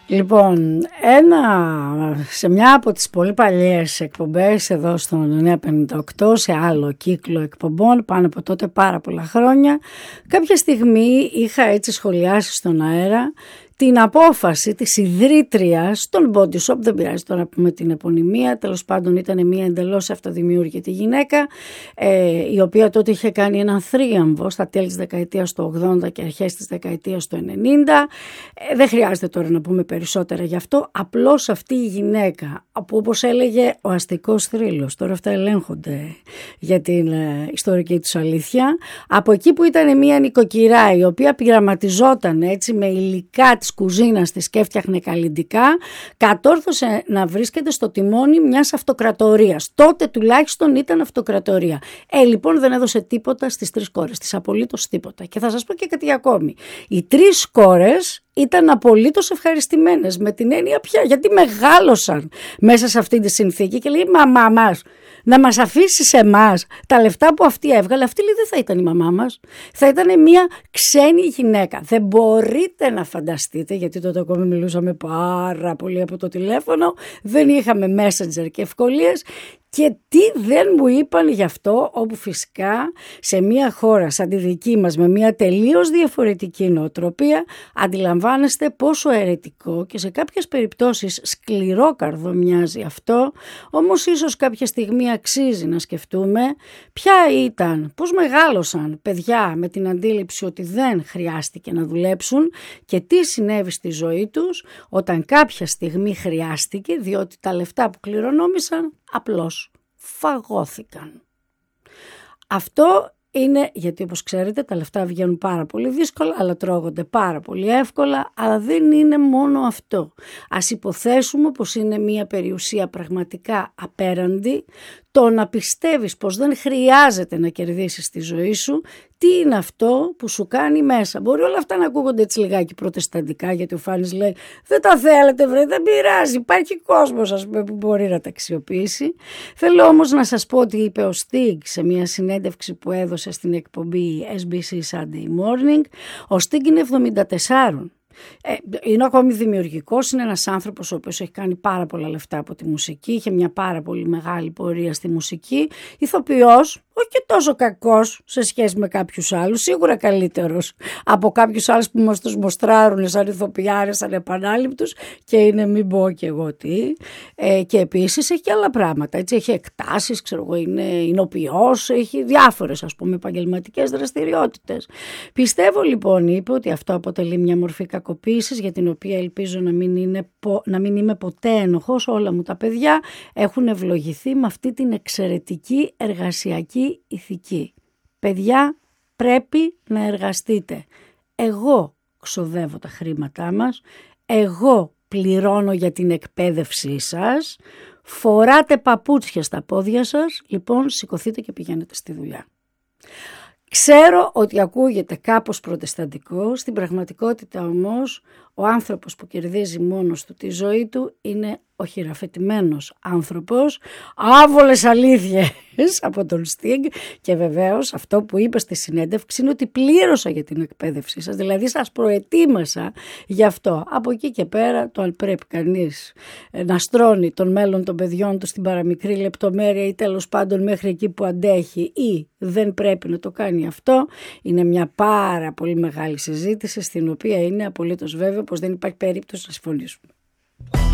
Λοιπόν, σε μια από τις πολύ παλιές εκπομπές εδώ στο 958, σε άλλο κύκλο εκπομπών, πάνω από τότε πάρα πολλά χρόνια, κάποια στιγμή είχα έτσι σχολιάσει στον αέρα την απόφαση της ιδρύτριας των Body Shop, δεν πειράζει τώρα να πούμε την επωνυμία, τέλος πάντων ήταν μια εντελώς αυτοδημιούργητη γυναίκα, η οποία τότε είχε κάνει έναν θρίαμβο στα τέλη της δεκαετίας του 80 και αρχές της δεκαετίας του 90. Δεν χρειάζεται τώρα να πούμε περισσότερα γι' αυτό, απλώς αυτή η γυναίκα, που όπως έλεγε ο αστικός θρύλος, τώρα αυτά ελέγχονται για την ιστορική τους αλήθεια, από εκεί που ήταν μια νοικοκυρά η οποία πειραματιζόταν έτσι με υλικά της κουζίνας της και έφτιαχνε καλλυντικά, κατόρθωσε να βρίσκεται στο τιμόνι μιας αυτοκρατορίας. Τότε τουλάχιστον ήταν αυτοκρατορία. Λοιπόν δεν έδωσε τίποτα στις τρεις κόρες της, απολύτως τίποτα. Και θα σας πω και κάτι ακόμη. Οι τρεις κόρες ήταν απολύτως ευχαριστημένες με την έννοια πια, γιατί μεγάλωσαν μέσα σε αυτή τη συνθήκη και λέει μαμά μας, να μας αφήσεις εμάς τα λεφτά που αυτή έβγαλε, αυτή λέει δεν θα ήταν η μαμά μας, θα ήταν μια ξένη γυναίκα. Δεν μπορείτε να φανταστείτε, γιατί τότε ακόμη μιλούσαμε πάρα πολύ από το τηλέφωνο, δεν είχαμε messenger και ευκολίες. Και τι δεν μου είπαν γι' αυτό, όπου φυσικά σε μια χώρα σαν τη δική μας με μια τελείως διαφορετική νοοτροπία αντιλαμβάνεστε πόσο αιρετικό και σε κάποιες περιπτώσεις σκληρόκαρδο μοιάζει αυτό, όμως ίσως κάποια στιγμή αξίζει να σκεφτούμε ποια ήταν, πώς μεγάλωσαν παιδιά με την αντίληψη ότι δεν χρειάστηκε να δουλέψουν και τι συνέβη στη ζωή τους όταν κάποια στιγμή χρειάστηκε, διότι τα λεφτά που κληρονόμησαν απλώς φαγώθηκαν. Αυτό είναι γιατί όπως ξέρετε τα λεφτά βγαίνουν πάρα πολύ δύσκολα, αλλά τρώγονται πάρα πολύ εύκολα, αλλά δεν είναι μόνο αυτό. Ας υποθέσουμε πως είναι μια περιουσία πραγματικά απέραντη, το να πιστεύεις πως δεν χρειάζεται να κερδίσεις τη ζωή σου, τι είναι αυτό που σου κάνει μέσα. Μπορεί όλα αυτά να ακούγονται έτσι λιγάκι προτεσταντικά, γιατί ο Φάνης λέει δεν τα θέλετε βρε, δεν πειράζει, υπάρχει κόσμος ας πούμε, που μπορεί να τα αξιοποιήσει. Θέλω όμως να σας πω ότι είπε ο Sting σε μια συνέντευξη που έδωσε στην εκπομπή SBC Sunday Morning. Ο Sting είναι 74. Είναι ακόμη δημιουργικός, είναι ένας άνθρωπος ο οποίος έχει κάνει πάρα πολλά λεφτά από τη μουσική, είχε μια πάρα πολύ μεγάλη πορεία στη μουσική, ηθοποιός, όχι και τόσο κακός σε σχέση με κάποιους άλλους, σίγουρα καλύτερος από κάποιους άλλους που μας τους μοστράρουν σαν ηθοποιάρες ανεπανάληπτους και είναι μην πω και εγώ τι, και επίσης έχει και άλλα πράγματα, έτσι, έχει εκτάσεις, ξέρω εγώ, είναι ηνοποιός, έχει διάφορες ας πούμε επαγγελματικές δραστηριότητες. Πιστεύω λοιπόν, είπε, ότι αυτό αποτελεί μια μορφή κακοποίησης για την οποία ελπίζω να μην είμαι ποτέ ένοχος. Όλα μου τα παιδιά έχουν ευλογηθεί με αυτή την εξαιρετική εργασιακή ηθική. Παιδιά, πρέπει να εργαστείτε. Εγώ ξοδεύω τα χρήματά μας, εγώ πληρώνω για την εκπαίδευσή σας, φοράτε παπούτσια στα πόδια σας, λοιπόν σηκωθείτε και πηγαίνετε στη δουλειά. Ξέρω ότι ακούγεται κάπως προτεσταντικό, στην πραγματικότητα όμως ο άνθρωπος που κερδίζει μόνος του τη ζωή του είναι ο χειραφετημένος άνθρωπος, άβολες αλήθειες από τον Sting, και βεβαίως αυτό που είπε στη συνέντευξη είναι ότι πλήρωσα για την εκπαίδευσή σας, δηλαδή σας προετοίμασα γι' αυτό. Από εκεί και πέρα το αν πρέπει κανείς να στρώνει τον μέλλον των παιδιών του στην παραμικρή λεπτομέρεια ή τέλος πάντων μέχρι εκεί που αντέχει ή δεν πρέπει να το κάνει αυτό, είναι μια πάρα πολύ μεγάλη συζήτηση στην οποία είναι απολύτως βέβαιο πως δεν υπάρχει περίπτωση να συμφωνήσουμε.